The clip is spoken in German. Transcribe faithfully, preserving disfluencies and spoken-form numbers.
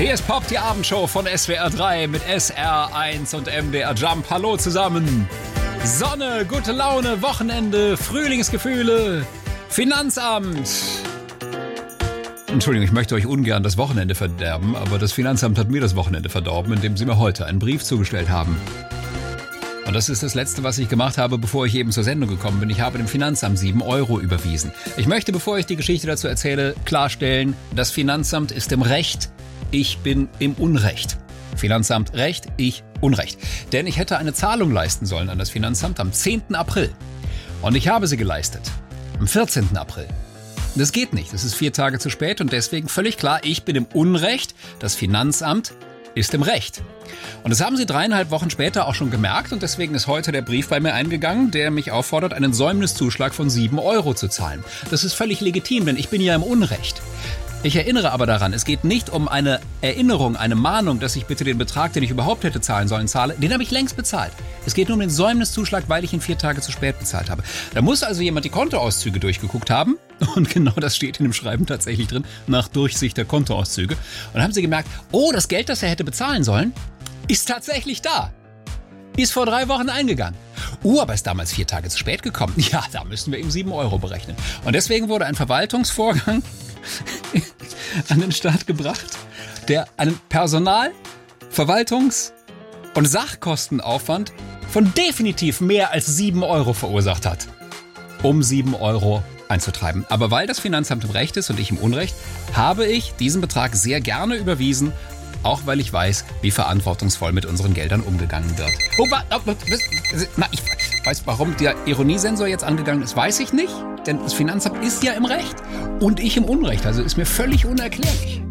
Hier ist Pop, die Abendshow von S W R drei mit S R eins und M D R Jump. Hallo zusammen. Sonne, gute Laune, Wochenende, Frühlingsgefühle, Finanzamt. Entschuldigung, ich möchte euch ungern das Wochenende verderben, aber das Finanzamt hat mir das Wochenende verdorben, indem sie mir heute einen Brief zugestellt haben. Und das ist das Letzte, was ich gemacht habe, bevor ich eben zur Sendung gekommen bin. Ich habe dem Finanzamt sieben Euro überwiesen. Ich möchte, bevor ich die Geschichte dazu erzähle, klarstellen, das Finanzamt ist im Recht, ich bin im Unrecht. Finanzamt Recht, ich Unrecht. Denn ich hätte eine Zahlung leisten sollen an das Finanzamt am zehnten April. Und ich habe sie geleistet. Am vierzehnten April. Das geht nicht. Das ist vier Tage zu spät und deswegen völlig klar, ich bin im Unrecht. Das Finanzamt ist im Recht. Und das haben sie dreieinhalb Wochen später auch schon gemerkt und deswegen ist heute der Brief bei mir eingegangen, der mich auffordert, einen Säumniszuschlag von sieben Euro zu zahlen. Das ist völlig legitim, denn ich bin ja im Unrecht. Ich erinnere aber daran, es geht nicht um eine Erinnerung, eine Mahnung, dass ich bitte den Betrag, den ich überhaupt hätte zahlen sollen, zahle. Den habe ich längst bezahlt. Es geht nur um den Säumniszuschlag, weil ich ihn vier Tage zu spät bezahlt habe. Da muss also jemand die Kontoauszüge durchgeguckt haben. Und genau das steht in dem Schreiben tatsächlich drin, nach Durchsicht der Kontoauszüge. Und dann haben sie gemerkt, oh, das Geld, das er hätte bezahlen sollen, ist tatsächlich da. Ist vor drei Wochen eingegangen. Uh, aber ist damals vier Tage zu spät gekommen. Ja, da müssen wir ihm sieben Euro berechnen. Und deswegen wurde ein Verwaltungsvorgang an den Start gebracht, der einen Personal-, Verwaltungs- und Sachkostenaufwand von definitiv mehr als sieben Euro verursacht hat, um sieben Euro einzutreiben. Aber weil das Finanzamt im Recht ist und ich im Unrecht, habe ich diesen Betrag sehr gerne überwiesen, auch weil ich weiß, wie verantwortungsvoll mit unseren Geldern umgegangen wird. Oh, na, ich weiß, warum der Ironiesensor jetzt angegangen ist, weiß ich nicht. Denn das Finanzamt ist ja im Recht und ich im Unrecht. Also ist mir völlig unerklärlich.